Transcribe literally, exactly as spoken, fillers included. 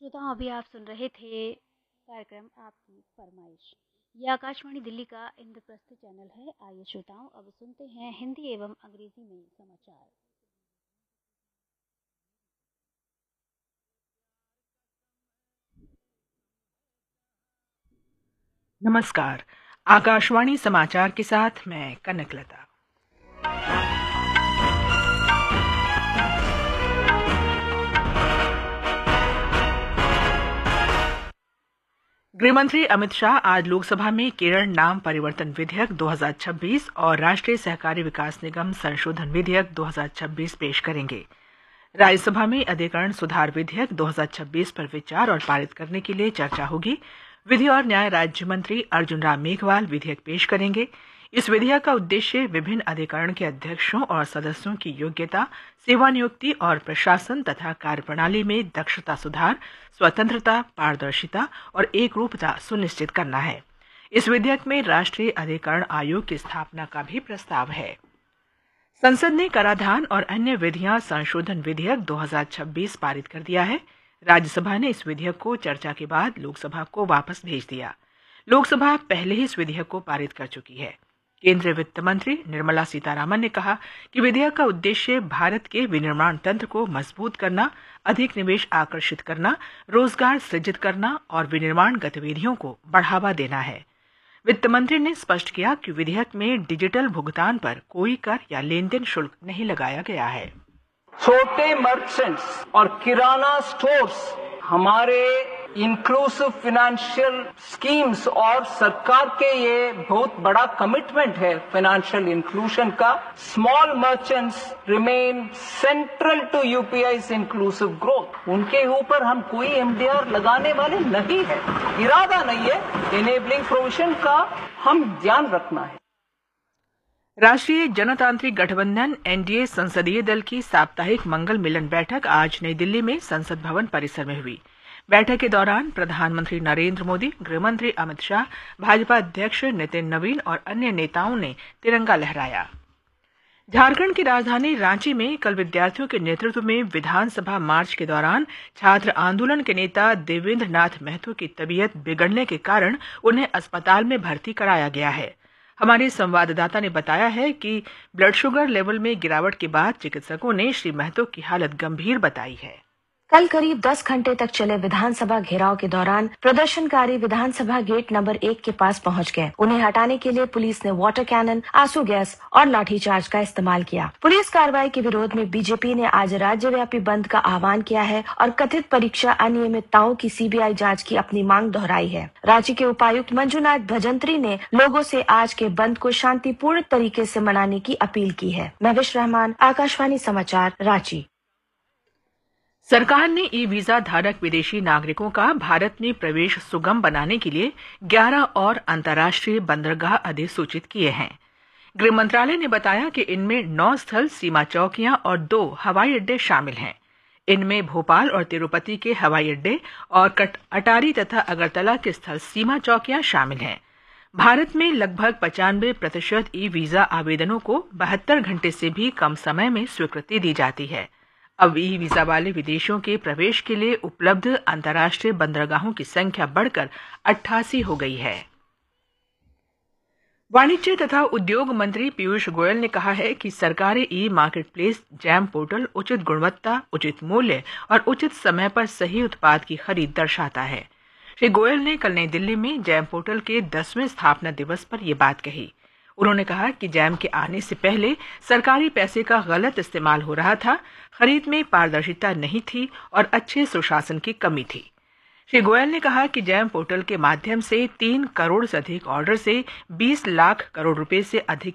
श्रोताओं, अभी आप सुन रहे थे कार्यक्रम आपकी फरमाइश। ये आकाशवाणी दिल्ली का इंद्रप्रस्थ चैनल है। आइए श्रोताओं, अब सुनते हैं हिंदी एवं अंग्रेजी में समाचार। नमस्कार। आकाशवाणी समाचार के साथ मैं कनकलता। गृहमंत्री अमित शाह आज लोकसभा में केरल नाम परिवर्तन विधेयक दो हज़ार छब्बीस और राष्ट्रीय सहकारी विकास निगम संशोधन विधेयक दो हज़ार छब्बीस पेश करेंगे। राज्यसभा में अधिकरण सुधार विधेयक दो हज़ार छब्बीस पर विचार और पारित करने के लिए चर्चा होगी। विधि और न्याय राज्य मंत्री अर्जुन राम मेघवाल विधेयक पेश करेंगे। इस विधेयक का उद्देश्य विभिन्न अधिकरण के अध्यक्षों और सदस्यों की योग्यता, सेवानियुक्ति और प्रशासन तथा कार्यप्रणाली में दक्षता सुधार, स्वतंत्रता, पारदर्शिता और एकरूपता सुनिश्चित करना है। इस विधेयक में राष्ट्रीय अधिकरण आयोग की स्थापना का भी प्रस्ताव है। संसद ने कराधान और अन्य विधियां संशोधन विधेयक दो हज़ार छब्बीस पारित कर दिया है। राज्यसभा ने इस विधेयक को चर्चा के बाद लोकसभा को वापस भेज दिया। लोकसभा पहले ही इस विधेयक को पारित कर चुकी है। केंद्रीय वित्त मंत्री निर्मला सीतारामन ने कहा कि विधेयक का उद्देश्य भारत के विनिर्माण तंत्र को मजबूत करना, अधिक निवेश आकर्षित करना, रोजगार सृजित करना और विनिर्माण गतिविधियों को बढ़ावा देना है। वित्त मंत्री ने स्पष्ट किया कि विधेयक में डिजिटल भुगतान पर कोई कर या लेन देन शुल्क नहीं लगाया गया है। छोटे मर्चेंट्स और किराना स्टोर्स हमारे इंक्लूसिव फाइनेंशियल स्कीम्स और सरकार के ये बहुत बड़ा कमिटमेंट है फाइनेंशियल इंक्लूजन का। Small merchants remain central to यूपीआई's inclusive growth. उनके ऊपर हम कोई एमडीआर लगाने वाले नहीं है, इरादा नहीं है। इनेबलिंग प्रोविजन का हम ध्यान रखना है। राष्ट्रीय जनतांत्रिक गठबंधन एनडीए संसदीय दल की साप्ताहिक मंगल मिलन बैठक आज नई दिल्ली में संसद भवन परिसर में हुई। बैठक के दौरान प्रधानमंत्री नरेंद्र मोदी, गृहमंत्री अमित शाह, भाजपा अध्यक्ष नितिन नवीन और अन्य नेताओं ने तिरंगा लहराया। झारखंड की राजधानी रांची में कल विद्यार्थियों के नेतृत्व में विधानसभा मार्च के दौरान छात्र आंदोलन के नेता देवेंद्र नाथ महतो की तबीयत बिगड़ने के कारण उन्हें अस्पताल में भर्ती कराया गया है। हमारे संवाददाता ने बताया है कि ब्लड शुगर लेवल में गिरावट के बाद चिकित्सकों ने श्री महतो की हालत गंभीर बताई है। कल करीब दस घंटे तक चले विधानसभा घेराव के दौरान प्रदर्शनकारी विधानसभा गेट नंबर एक के पास पहुंच गए। उन्हें हटाने के लिए पुलिस ने वाटर कैनन, आंसू गैस और लाठीचार्ज का इस्तेमाल किया। पुलिस कार्रवाई के विरोध में बीजेपी ने आज राज्यव्यापी बंद का आह्वान किया है और कथित परीक्षा अनियमितताओं की सीबीआई जांच की अपनी मांग दोहराई है। रांची के उपायुक्त मंजुनाथ भजंत्री ने लोगों से आज के बंद को शांतिपूर्ण तरीके से मनाने की अपील की है। महविश रहमान, आकाशवाणी समाचार, रांची। सरकार ने ई वीजा धारक विदेशी नागरिकों का भारत में प्रवेश सुगम बनाने के लिए ग्यारह और अंतर्राष्ट्रीय बंदरगाह अधिसूचित किए हैं। गृह मंत्रालय ने बताया कि इनमें नौ स्थल सीमा चौकियां और दो हवाई अड्डे शामिल हैं। इनमें भोपाल और तिरुपति के हवाई अड्डे और अटारी तथा अगरतला के स्थल सीमा चौकियां शामिल हैं। भारत में लगभग पचानवे प्रतिशत ई वीजा आवेदनों को बहत्तर घंटे से भी कम समय में स्वीकृति दी जाती है। अब ई वीजा वाले विदेशियों के प्रवेश के लिए उपलब्ध अंतर्राष्ट्रीय बंदरगाहों की संख्या बढ़कर अट्ठासी हो गई है। वाणिज्य तथा उद्योग मंत्री पीयूष गोयल ने कहा है कि सरकारी ई मार्केट प्लेस जैम पोर्टल उचित गुणवत्ता, उचित मूल्य और उचित समय पर सही उत्पाद की खरीद दर्शाता है। श्री गोयल ने कल नई दिल्ली में जैम पोर्टल के दसवें स्थापना दिवस पर यह बात कही। उन्होंने कहा कि जैम के आने से पहले सरकारी पैसे का गलत इस्तेमाल हो रहा था, खरीद में पारदर्शिता नहीं थी और अच्छे सुशासन की कमी थी। श्री गोयल ने कहा कि जैम पोर्टल के माध्यम से तीन करोड़ से अधिक ऑर्डर से बीस लाख करोड़ रुपए से अधिक